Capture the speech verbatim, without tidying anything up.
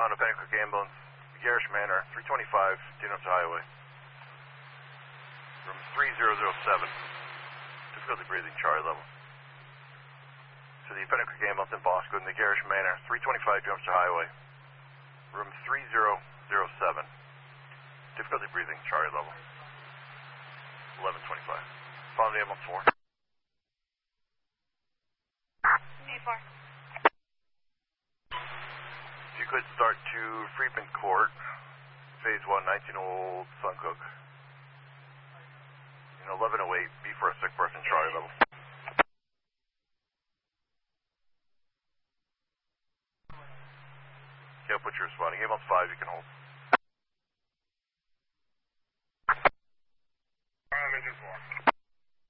respond to Pennacook Ambulance, Garish Manor, three twenty-five, Dinosa Highway. Room three zero zero seven. Difficulty breathing, Charlie level. To the Pennacook Ambulance in Bosco in the Garish Manor, three twenty-five, Dinosa Highway. Room three zero zero seven. Difficulty breathing, Charlie level. eleven twenty-five. Follow the ambulance four. A four. If you could start to Freedman Court, phase one, nineteen Old Suncook. In eleven oh eight, B for a sick person, Charlie level. Okay, I'll put you responding. Ambulance five, you can hold.